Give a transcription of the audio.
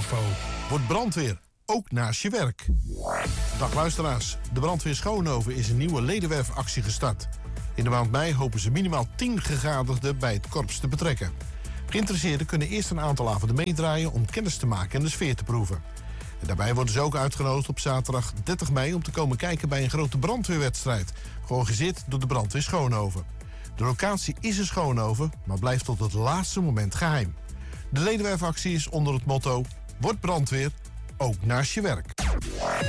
info. Wordt brandweer, ook naast je werk. Dag luisteraars, de brandweer Schoonhoven is een nieuwe ledenwerfactie gestart. In de maand mei hopen ze minimaal 10 gegadigden bij het korps te betrekken. Geïnteresseerden kunnen eerst een aantal avonden meedraaien om kennis te maken en de sfeer te proeven. En daarbij worden ze ook uitgenodigd op zaterdag 30 mei om te komen kijken bij een grote brandweerwedstrijd, georganiseerd door de brandweer Schoonhoven. De locatie is in Schoonhoven, maar blijft tot het laatste moment geheim. De ledenwerfactie is onder het motto: Word brandweer, ook naast je werk.